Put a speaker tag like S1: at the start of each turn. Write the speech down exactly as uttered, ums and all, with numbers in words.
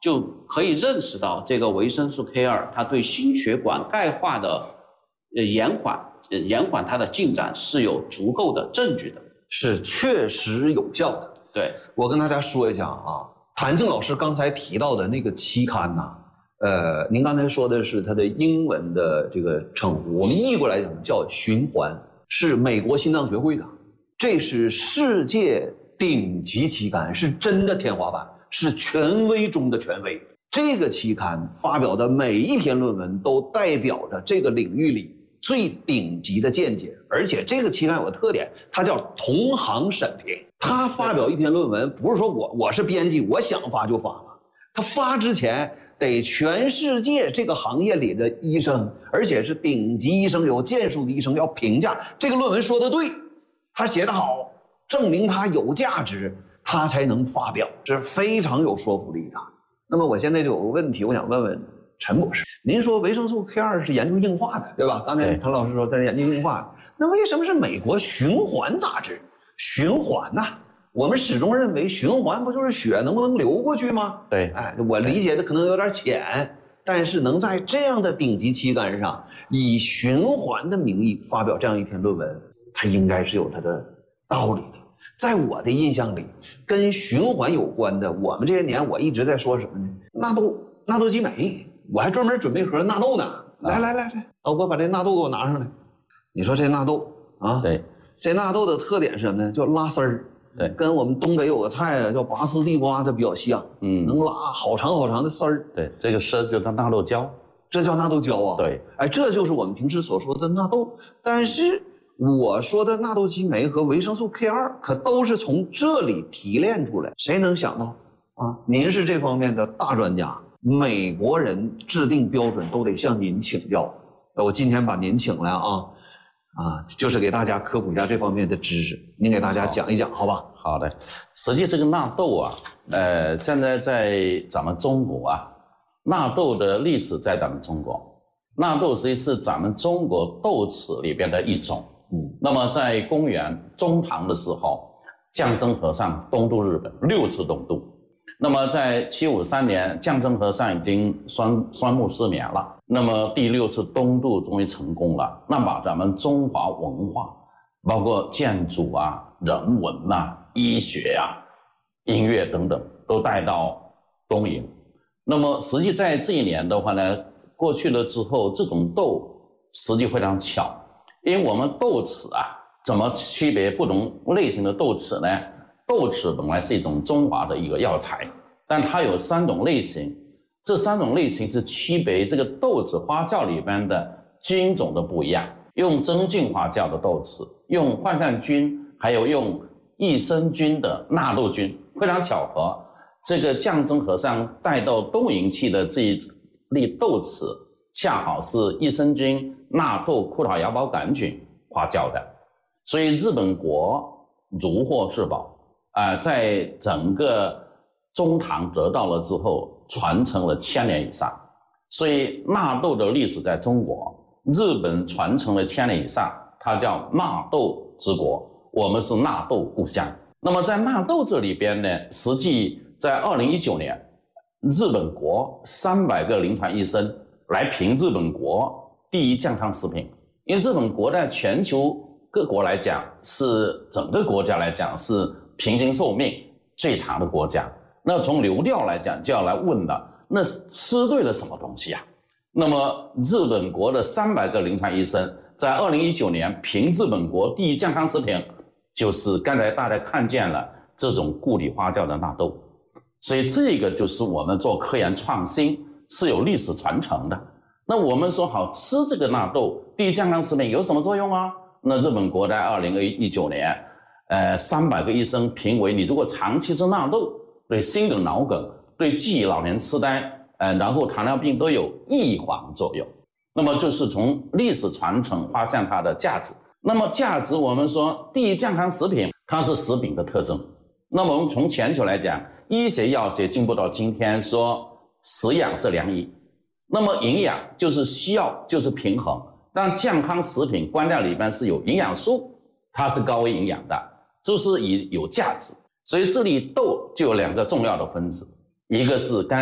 S1: 就可以认识到这个维生素 K 二 它对心血管钙化的呃延缓呃延缓它的进展是有足够的证据的，
S2: 是确实有效的。
S1: 对，
S2: 我跟大家说一下啊，谭静老师刚才提到的那个期刊呐，呃，您刚才说的是它的英文的这个称呼，我们译过来讲叫循环，是美国心脏学会的，这是世界顶级期刊，是真的天花板，是权威中的权威。这个期刊发表的每一篇论文都代表着这个领域里最顶级的见解，而且这个期刊有个特点，它叫同行审评。他发表一篇论文，不是说我我是编辑，我想发就发了，他发之前得全世界这个行业里的医生，而且是顶级医生、有建树的医生要评价这个论文说的对，他写得好，证明他有价值，他才能发表，是非常有说服力的。那么我现在就有个问题，我想问问陈博士，您说维生素 K 二 是研究硬化的，对吧？刚才陈老师说它是研究硬化的，那为什么是美国循环杂志？循环呐、啊，我们始终认为循环不就是血能不能流过去吗？
S1: 对，
S2: 哎，我理解的可能有点浅，但是能在这样的顶级期刊上以循环的名义发表这样一篇论文，它应该是有它的道理的。在我的印象里，跟循环有关的，我们这些年我一直在说什么呢？纳豆、纳豆激酶，我还专门准备盒纳豆呢。来来来来，老伯把这纳豆给我拿上来。你说这纳豆啊？
S1: 对。
S2: 这纳豆的特点是什么呢？叫拉丝儿，
S1: 对，
S2: 跟我们东北有个菜啊叫拔丝地瓜，它比较像，嗯，能拉好长好长的丝儿。
S1: 对，这个丝就叫纳豆胶，
S2: 这叫纳豆胶啊。
S1: 对，
S2: 哎，这就是我们平时所说的纳豆。但是我说的纳豆激酶和维生素 K 二 可都是从这里提炼出来。谁能想到啊？您是这方面的大专家，美国人制定标准都得向您请教。我今天把您请来啊。啊，就是给大家科普一下这方面的知识，您给大家讲一讲，好吧？
S1: 好的，实际这个纳豆啊，呃，现在在咱们中国啊，纳豆的历史在咱们中国，纳豆实际是咱们中国豆豉里边的一种。嗯，那么在公元中唐的时候，鉴真和尚东渡日本六次东渡。那么在七五三年，鉴真和尚已经双双目失明了。那么第六次东渡终于成功了，那把咱们中华文化，包括建筑啊、人文啊、医学啊、音乐等等，都带到东瀛。那么实际在这一年的话呢，过去了之后，这种豆实际非常巧，因为我们豆豉啊，怎么区别不同类型的豆豉呢？豆豉本来是一种中华的一个药材，但它有三种类型，这三种类型是区别这个豆豉发酵里边的菌种的不一样。用真菌发酵的豆豉，用涣散菌，还有用益生菌的纳豆菌，非常巧合，这个鉴真和尚带到东瀛去的这一粒豆豉，恰好是益生菌、纳豆、枯草芽孢杆菌发酵的，所以日本国如获至宝。啊、呃，在整个中唐得到了之后，传承了千年以上，所以纳豆的历史在中国，日本传承了千年以上，它叫纳豆之国，我们是纳豆故乡。那么在纳豆这里边呢，实际在二零一九年，日本国三百个临床医生来评日本国第一健康食品，因为日本国在全球各国来讲，是整个国家来讲是平均寿命最长的国家。那从流调来讲，就要来问了，那吃对了什么东西啊？那么日本国的三百个临床医生在二零一九年评日本国第一健康食品，就是刚才大家看见了这种固体发酵的纳豆。所以这个就是我们做科研创新是有历史传承的。那我们说好吃这个纳豆第一健康食品有什么作用啊？那日本国在二零一九年呃，三百个医生评为，你如果长期吃纳豆，对心梗、脑梗、对记忆、老年痴呆，呃，然后糖尿病都有预防作用。那么就是从历史传承发现它的价值。那么价值，我们说第一健康食品，它是食品的特征。那么我们从全球来讲，医学药学进步到今天，说食养是良医，那么营养就是需要就是平衡。但健康食品观念里边是有营养素，它是高危营养的。就是以有价值，所以这里豆就有两个重要的分子，一个是刚